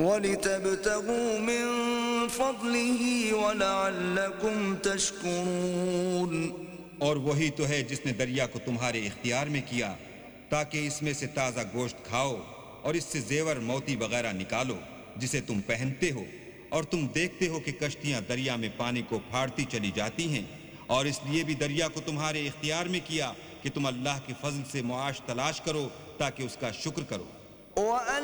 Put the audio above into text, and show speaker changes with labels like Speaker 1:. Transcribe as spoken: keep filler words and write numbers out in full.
Speaker 1: वलितब्तगू मिन फ़ज़लिही वलअल्लकुम तशकुरून।
Speaker 2: और वही तो है जिसने दरिया को तुम्हारे इख्तियार में किया ताकि इसमें से ताज़ा गोश्त खाओ और इससे जेवर मोती वगैरह निकालो जिसे तुम पहनते हो, और तुम देखते हो कि कश्तियां दरिया में पानी को फाड़ती चली जाती हैं, और इसलिए भी दरिया को तुम्हारे इख्तियार में किया कि तुम अल्लाह के फजल से मुआश तलाश करो ताकि उसका शुक्र करो।